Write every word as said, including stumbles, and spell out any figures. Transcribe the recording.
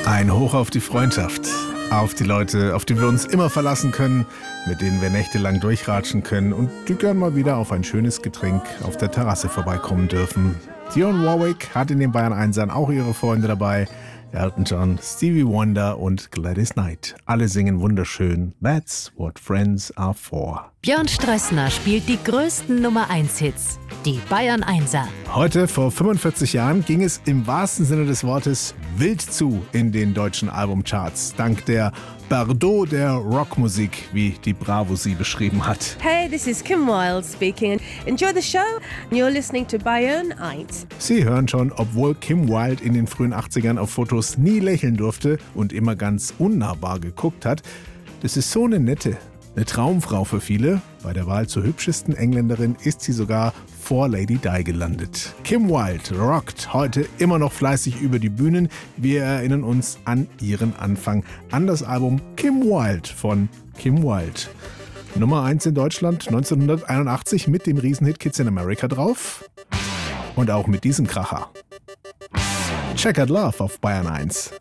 Ein Hoch auf die Freundschaft, auf die Leute, auf die wir uns immer verlassen können, mit denen wir nächtelang durchratschen können und die gern mal wieder auf ein schönes Getränk auf der Terrasse vorbeikommen dürfen. Dionne Warwick hat in den Bayern Einsern auch ihre Freunde dabei. Elton John, Stevie Wonder und Gladys Knight. Alle singen wunderschön That's what friends are for. Björn Strössner spielt die größten Nummer eins Hits, die Bayern Einser. Heute, vor fünfundvierzig Jahren, ging es im wahrsten Sinne des Wortes wild zu in den deutschen Albumcharts. Dank der Bardot der Rockmusik, wie die Bravo sie beschrieben hat. Hey, this is Kim Wilde speaking. Enjoy the show. You're listening to Bayern eins. Sie hören schon, obwohl Kim Wilde in den frühen achtzigern auf Fotos nie lächeln durfte und immer ganz unnahbar geguckt hat, das ist so eine nette, eine Traumfrau für viele. Bei der Wahl zur hübschesten Engländerin ist sie sogar vor Lady Di gelandet. Kim Wilde rockt heute immer noch fleißig über die Bühnen. Wir erinnern uns an ihren Anfang, an das Album Kim Wilde von Kim Wilde. Nummer eins in Deutschland neunzehnhunderteinundachtzig mit dem Riesenhit Kids in America drauf. Und auch mit diesem Kracher. Checkered Love auf Bayern eins.